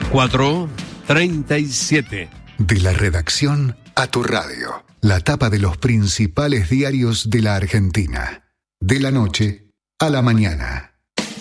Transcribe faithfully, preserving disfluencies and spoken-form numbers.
cuatro treinta y siete. De la redacción a tu radio. La tapa de los principales diarios de la Argentina. De la noche a la mañana.